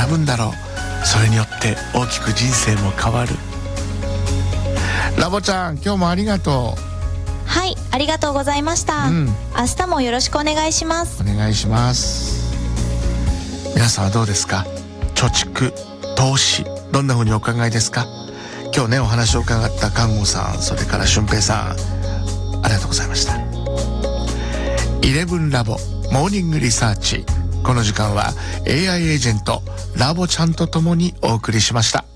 選ぶんだろう。それによって大きく人生も変わる。ラボちゃん、今日もありがとう。 はい、ありがとうございました、明日もよろしくお願いします。 お願いします。皆さんはどうですか？貯蓄、投資、どんな風にお考えですか？今日ね、お話を伺った看護さん、それから俊平さん、ありがとうございました。11ラボモーニングリサーチ、この時間は AI エージェントラボちゃんとともにお送りしました。